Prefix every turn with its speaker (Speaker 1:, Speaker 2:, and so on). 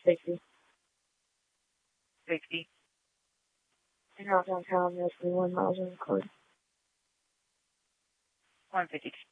Speaker 1: 60.
Speaker 2: 60.
Speaker 1: And out downtown, there's 1 miles in the code.
Speaker 2: 152.